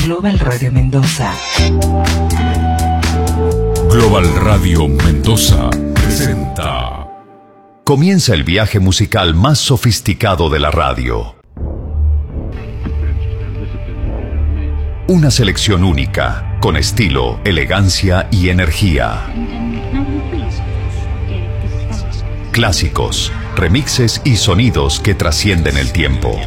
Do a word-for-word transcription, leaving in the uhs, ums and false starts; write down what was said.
Global Radio Mendoza. Global Radio Mendoza presenta. Comienza el viaje musical más sofisticado de la radio. Una selección única, con estilo, elegancia y energía. Clásicos, remixes y sonidos que trascienden el tiempo.